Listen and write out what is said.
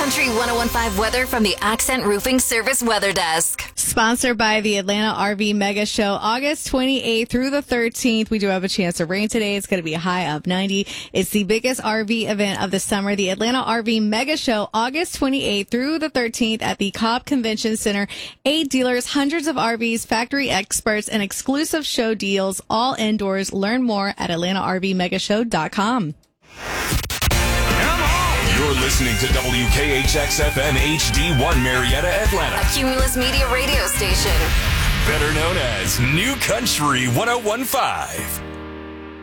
Country 101.5 weather from the Accent Roofing Service Weather Desk. Sponsored by the Atlanta RV Mega Show, August 28th through the 13th. We do have a chance of rain today. It's going to be a high of 90. It's the biggest RV event of the summer, the Atlanta RV Mega Show, August 28th through the 13th at the Cobb Convention Center. 8 dealers, hundreds of RVs, factory experts, and exclusive show deals, all indoors. Learn more at AtlantaRVMegashow.com. You're listening to WKHX-FM HD1 Marietta, Atlanta. A Cumulus Media radio station. Better known as New Country 101.5.